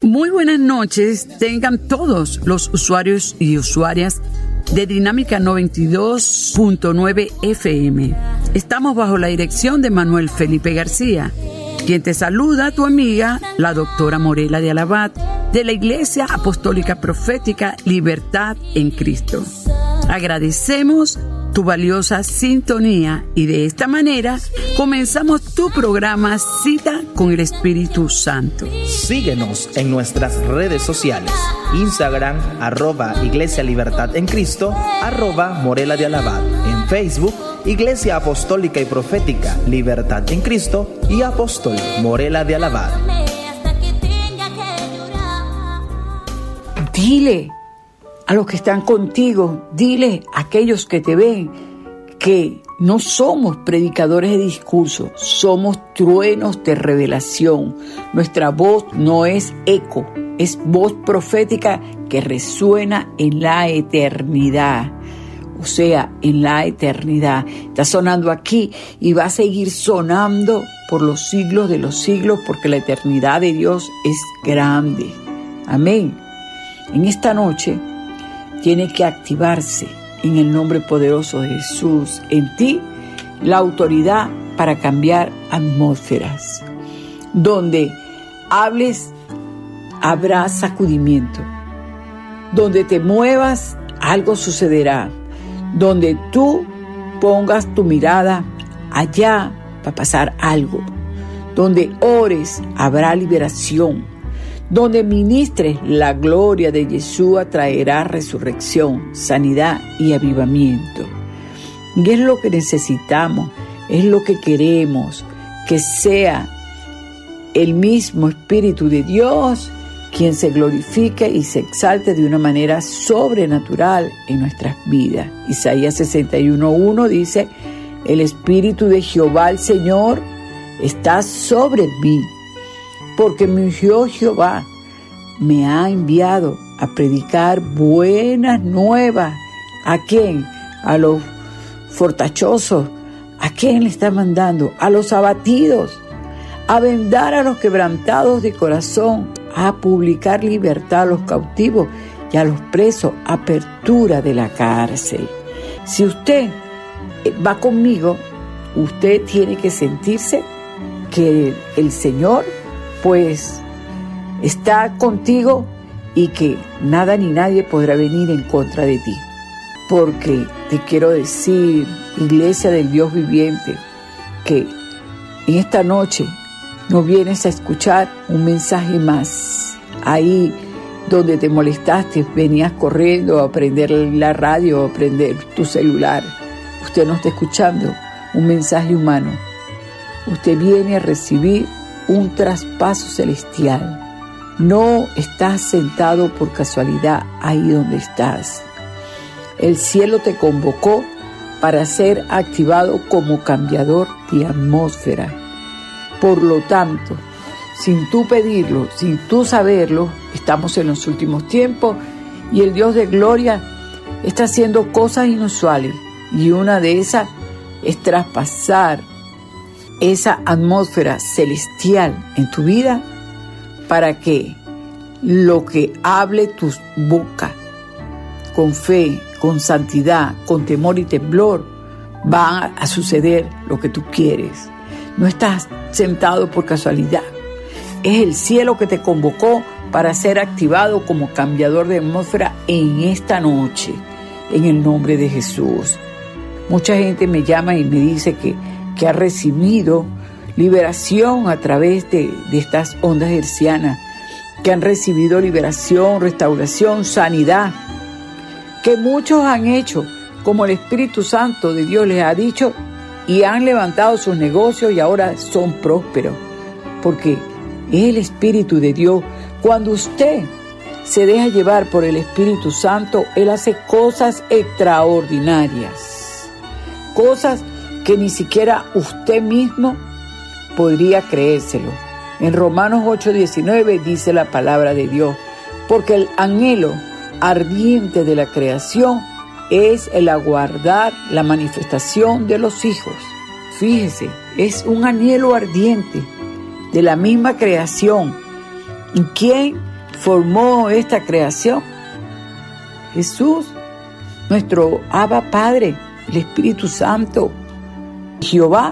Muy buenas noches, tengan todos los usuarios y usuarias de Dinámica 92.9 FM. Estamos bajo la dirección de Manuel Felipe García, quien te saluda, tu amiga, la doctora Morela de Alabat, de la Iglesia Apostólica Profética Libertad en Cristo. Agradecemos tu valiosa sintonía y de esta manera comenzamos tu programa Cita con el Espíritu Santo. Síguenos en nuestras redes sociales: Instagram, @Iglesia Libertad en Cristo, @Morela de Alabat. En Facebook, Iglesia Apostólica y Profética Libertad en Cristo y Apóstol Morela de Alabat. Dile a los que están contigo, dile a aquellos que te ven que no somos predicadores de discurso, somos truenos de revelación. Nuestra voz no es eco, es voz profética que resuena en la eternidad. O sea, en la eternidad. Está sonando aquí y va a seguir sonando por los siglos de los siglos, porque la eternidad de Dios es grande. Amén. En esta noche tiene que activarse en el nombre poderoso de Jesús en ti la autoridad para cambiar atmósferas. Donde hables, habrá sacudimiento. Donde te muevas, algo sucederá. Donde tú pongas tu mirada, allá va a pasar algo. Donde ores, habrá liberación. Donde ministres, la gloria de Yeshua traerá resurrección, sanidad y avivamiento. Y es lo que necesitamos, es lo que queremos, que sea el mismo Espíritu de Dios quien se glorifique y se exalte de una manera sobrenatural en nuestras vidas. Isaías 61:1 dice: el Espíritu de Jehová el Señor está sobre mí, porque me ungió Jehová, me ha enviado a predicar buenas nuevas. ¿A quién? A los fortachosos. ¿A quién le está mandando? A los abatidos, a vendar a los quebrantados de corazón, a publicar libertad a los cautivos y a los presos, apertura de la cárcel. Si usted va conmigo, usted tiene que sentirse que el Señor pues está contigo y que nada ni nadie podrá venir en contra de ti. Porque te quiero decir, Iglesia del Dios viviente, que en esta noche no vienes a escuchar un mensaje más. Ahí donde te molestaste, venías corriendo a prender la radio, a prender tu celular. Usted no está escuchando un mensaje humano. Usted viene a recibir un traspaso celestial. No estás sentado por casualidad ahí donde estás. El cielo te convocó para ser activado como cambiador de atmósfera. Por lo tanto, sin tú pedirlo, sin tú saberlo, estamos en los últimos tiempos y el Dios de gloria está haciendo cosas inusuales. Y una de esas es traspasar esa atmósfera celestial en tu vida para que lo que hable tu boca con fe, con santidad, con temor y temblor, va a suceder lo que tú quieres. No estás sentado por casualidad. Es el cielo que te convocó para ser activado como cambiador de atmósfera en esta noche, en el nombre de Jesús. Mucha gente me llama y me dice que ha recibido liberación a través de estas ondas hercianas, que han recibido liberación, restauración, sanidad, que muchos han hecho como el Espíritu Santo de Dios les ha dicho y han levantado sus negocios y ahora son prósperos, porque es el Espíritu de Dios. Cuando usted se deja llevar por el Espíritu Santo, Él hace cosas extraordinarias, cosas que ni siquiera usted mismo podría creérselo. En Romanos 8:19 dice la palabra de Dios: porque el anhelo ardiente de la creación es el aguardar la manifestación de los hijos. Fíjese, es un anhelo ardiente de la misma creación. ¿Y quién formó esta creación? Jesús, nuestro Abba Padre, el Espíritu Santo, Jehová,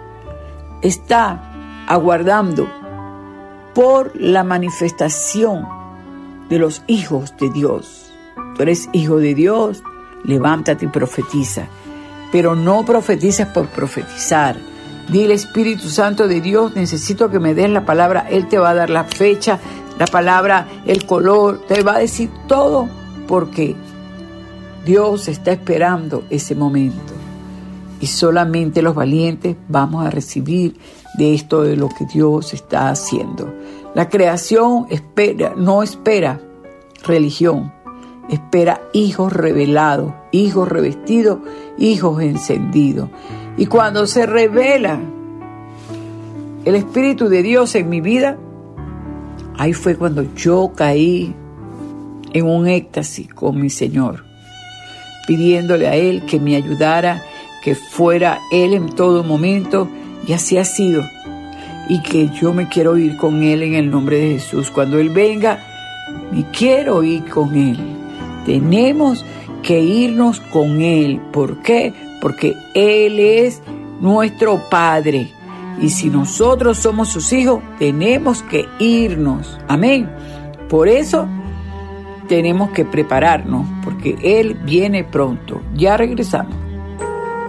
está aguardando por la manifestación de los hijos de Dios. Tú eres hijo de Dios, levántate y profetiza. Pero no profetices por profetizar. Dile, Espíritu Santo de Dios, necesito que me des la palabra. Él te va a dar la fecha, la palabra, el color, te va a decir todo, porque Dios está esperando ese momento. Y solamente los valientes vamos a recibir de esto, de lo que Dios está haciendo. La creación no espera religión, espera hijos revelados, hijos revestidos, hijos encendidos. Y cuando se revela el Espíritu de Dios en mi vida, ahí fue cuando yo caí en un éxtasis con mi Señor, pidiéndole a Él que me ayudara, que fuera Él en todo momento, y así ha sido. Y que yo me quiero ir con Él en el nombre de Jesús. Cuando Él venga, me quiero ir con Él. Tenemos que irnos con Él. ¿Por qué? Porque Él es nuestro Padre. Y si nosotros somos sus hijos, tenemos que irnos. Amén. Por eso tenemos que prepararnos, porque Él viene pronto. Ya regresamos.